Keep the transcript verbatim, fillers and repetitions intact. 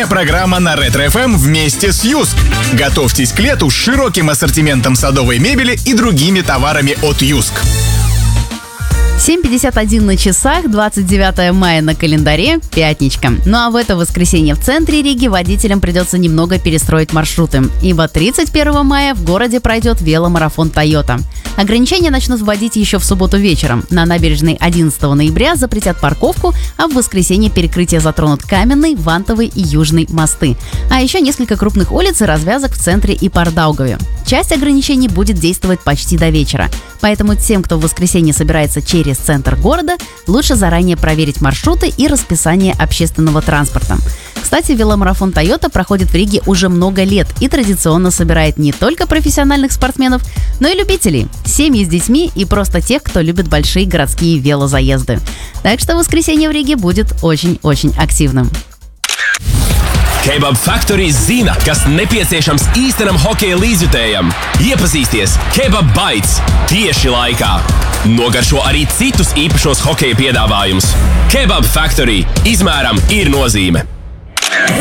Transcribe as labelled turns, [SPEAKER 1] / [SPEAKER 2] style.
[SPEAKER 1] Летняя программа на Ретро-эф эм вместе с Юск. Готовьтесь к лету с широким ассортиментом садовой мебели и другими товарами от Юск.
[SPEAKER 2] семь пятьдесят один на часах, двадцать девятое мая на календаре, пятничка. Ну а в это воскресенье в центре Риги водителям придется немного перестроить маршруты, ибо тридцать первого мая в городе пройдет веломарафон Toyota. Ограничения начнут вводить еще в субботу вечером. На набережной одиннадцатого ноября запретят парковку, а в воскресенье перекрытие затронут Каменный, Вантовый и Южный мосты. А еще несколько крупных улиц и развязок в центре и Пардаугаве. Часть ограничений будет действовать почти до вечера. Поэтому тем, кто в воскресенье собирается через центр города, лучше заранее проверить маршруты и расписание общественного транспорта. Кстати, веломарафон Toyota проходит в Риге уже много лет и традиционно собирает не только профессиональных спортсменов, но и любителей, семьи с детьми и просто тех, кто любит большие городские велозаезды. Так что воскресенье в Риге будет очень-очень активным.
[SPEAKER 3] Kebab Factory zina, kas nepieciešams īstenam hokeja līdzjutējam. Iepazīsties Kebab Bites tieši laikā. Nogaršo arī citus īpašos hokeja piedāvājumus. Kebab Factory izmēram ir nozīme.